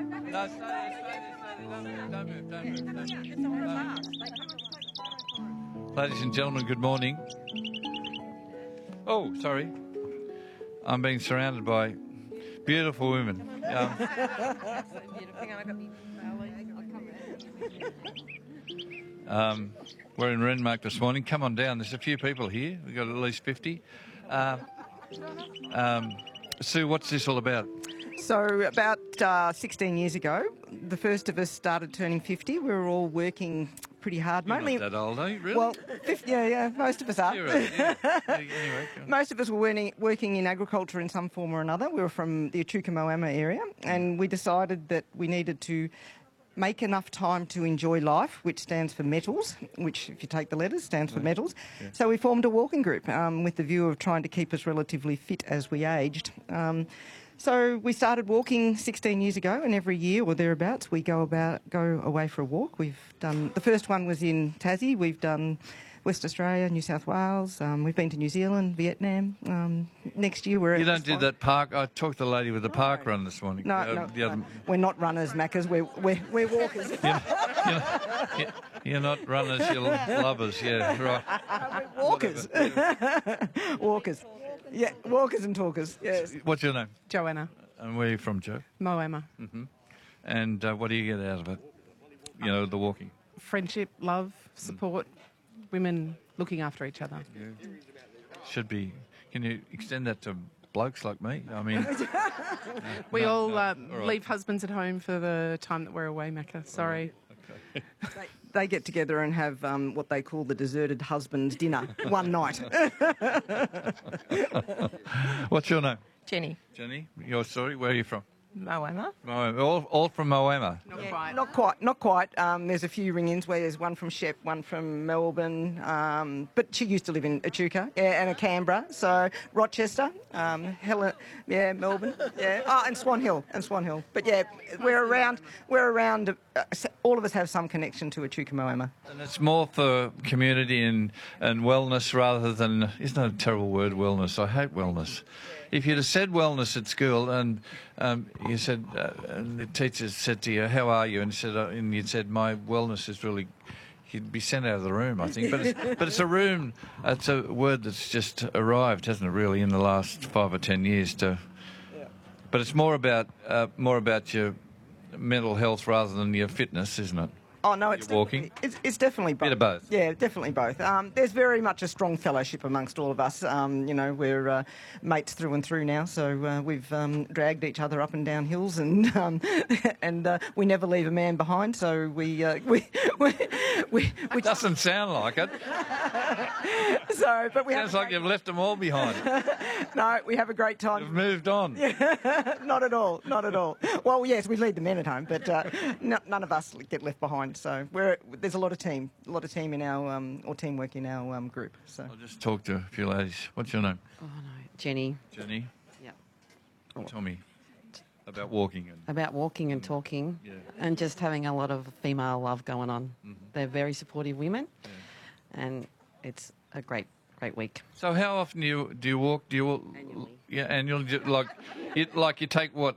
No, stay there. Don't move. Ladies and gentlemen, good morning. Oh, sorry. I'm being surrounded by beautiful women. We're in Renmark this morning. Come on down. There's a few people here. We've got at least 50. Sue, what's this all about? So about 16 years ago, the first of us started turning 50. We were all working pretty hard. You're not that old, are you? Really? Well, 50, yeah, most of us are. Yeah. Anyway, Most of us were working in agriculture in some form or another. We were from the Echuca-Moama area, and we decided that we needed to make enough time to enjoy life, which stands for metals, which, if you take the letters, stands for metals. Yeah. So we formed a walking group with the view of trying to keep us relatively fit as we aged. So we started walking 16 years ago, and every year or thereabouts we go away for a walk. We've done, the first one was in Tassie. We've done West Australia, New South Wales. We've been to New Zealand, Vietnam. Next year we're... You don't do that park... I talked to the lady with the park run this morning. No. We're not runners, Maccas. We're walkers. You're not runners, you're lovers. Yeah, right. We're walkers. Walkers. Yeah, walkers and talkers, yes. What's your name? Joanna. And where are you from, Joe? Moama. Mm-hmm. And what do you get out of it? You know, the walking. Friendship, love, support, women looking after each other. Yeah. Should be. Can you extend that to blokes like me? I mean... we all leave husbands at home for the time that we're away, Macca. Sorry. Okay. They get together and have what they call the deserted husband's dinner one night. What's your name? Jenny. Jenny, your story, where are you from? Moama. All from Moama? Not quite. There's a few ring-ins where there's one from Shep, one from Melbourne, but she used to live in Echuca and Canberra, so Rochester, Melbourne, and Swan Hill. But yeah, we're around. All of us have some connection to Echuca-Moama. And it's more for community and wellness rather than... Isn't that a terrible word, wellness? I hate wellness. If you'd have said wellness at school and you said, and the teacher said to you, how are you? And you'd said, my wellness is really... You'd be sent out of the room, I think. But it's a room... It's a word that's just arrived, hasn't it, really, in the last 5 or 10 years. But it's more about your mental health rather than your fitness, isn't it? Oh, no, it's definitely both. Bit of both. Yeah, definitely both. There's very much a strong fellowship amongst all of us. We're mates through and through now, so we've dragged each other up and down hills, and we never leave a man behind. So we doesn't sound like it. Sounds like you've left them all behind. No, we have a great time. You've moved on. Not at all. Well, yes, we lead the men at home, but none of us get left behind. So there's a lot of team in our or teamwork in our group. So I'll just talk to a few ladies. What's your name? Oh no, Jenny. Jenny. Yeah. Tell me about walking and talking, yeah. And just having a lot of female love going on. Mm-hmm. They're very supportive women, and it's a great week. So how often do you walk? Do you walk? Annually. Yeah, annually. You take what?